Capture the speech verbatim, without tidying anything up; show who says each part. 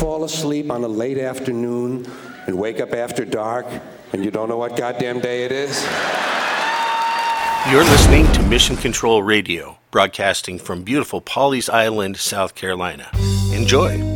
Speaker 1: fall asleep on a late afternoon and wake up after dark and you don't know what goddamn day it is?
Speaker 2: You're listening to Mission Control Radio, broadcasting from beautiful Pawleys Island, South Carolina. Enjoy.